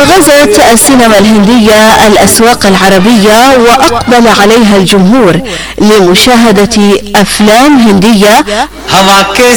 غزت السينما الهندية الأسواق العربية وأقبل عليها الجمهور لمشاهدة أفلام هندية